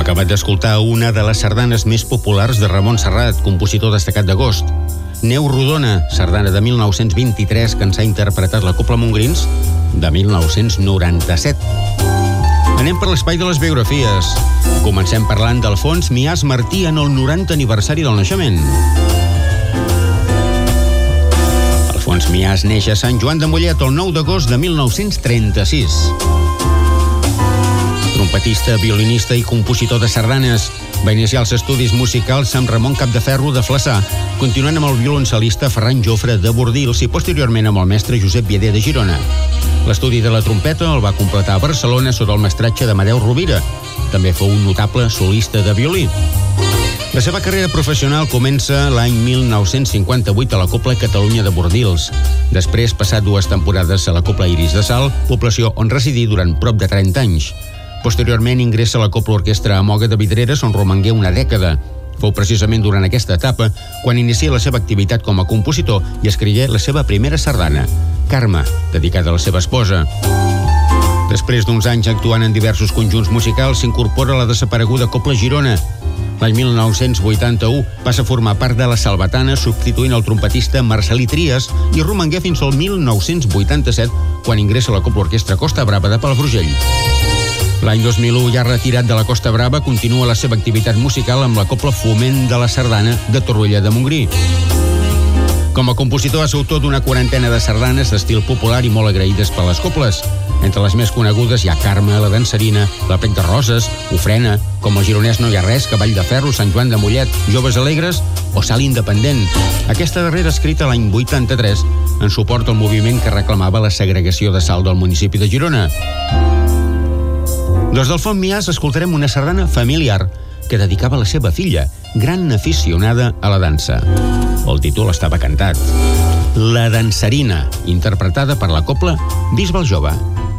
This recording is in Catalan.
Hem acabat d'escoltar una de les sardanes més populars de Ramon Serrat, compositor destacat d'agost. Neu Rodona, sardana de 1923, que ens ha interpretat la Cobla Montgrins, de 1997. Anem per l'espai de les biografies. Comencem parlant d'Alfons Miàs Martí en el 90 aniversari del naixement. Alfons Miàs neix a Sant Joan de Mollet el 9 d'agost de 1936. Trompetista, violinista i compositor de sardanes. Va iniciar els estudis musicals amb Ramon Capdeferro de Flaçà, continuant amb el violoncel·lista Ferran Jofre de Bordils i posteriorment amb el mestre Josep Vieder de Girona. L'estudi de la trompeta el va completar a Barcelona sota el mestratge d'Amadeu Rovira. També fou un notable solista de violí. La seva carrera professional comença l'any 1958 a la Cobla Catalunya de Bordils. Després passà 2 temporades a la Cobla Iris de Salt, població on residí durant prop de 30 anys. Posteriorment ingressa a la Cobla Orquestra a Moga de Vidreres, on romangué una dècada. Fou precisament durant aquesta etapa quan inicia la seva activitat com a compositor i escrigué la seva primera sardana, Carme, dedicada a la seva esposa. Després d'uns anys actuant en diversos conjunts musicals, s'incorpora a la desapareguda Cobla Girona. L'any 1981 passa a formar part de la Salvatana, substituint el trompetista Marcelí Trias, i romangué fins al 1987, quan ingressa a la Cobla Orquestra Costa Brava de Palafrugell. L'any 2001, ja retirat de la Costa Brava, continua la seva activitat musical amb la Cobla Foment de la Sardana de Torroella de Montgrí. Com a compositor és autor d'una quarantena de sardanes d'estil popular i molt agraïdes per les cobles. Entre les més conegudes hi ha Carme, La Dansarina, La Plec de Roses, Ofrena, Com el gironès no hi ha res, Cavall de Ferro, Sant Joan de Mollet, Joves Alegres o Salt Independent. Aquesta darrera escrita l'any 83 en suport al moviment que reclamava la segregació de sal del municipi de Girona. Des d'Alfons Miàs escoltarem una sardana familiar que dedicava a la seva filla, gran aficionada a la dansa. El títol estava cantat. La Dansarina, interpretada per la Cobla Bisbal Jove.